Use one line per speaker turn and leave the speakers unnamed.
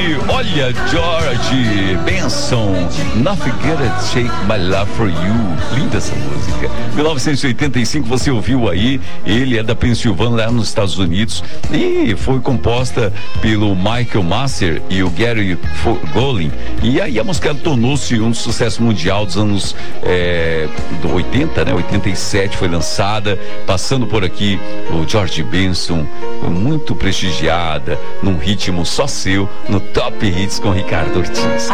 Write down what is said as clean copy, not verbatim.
Olha, George Benson, Nothing Gonna Take My Love For You. Linda essa música. 1985, você ouviu aí. Ele é da Pensilvânia, lá nos Estados Unidos, e foi composta pelo Michael Master e o Gary Golin. E aí a música tornou-se um sucesso mundial dos anos 80, né? 87 foi lançada, passando por aqui o George Benson, muito prestigiada, num ritmo só seu, no Top Hits com Ricardo Ortiz.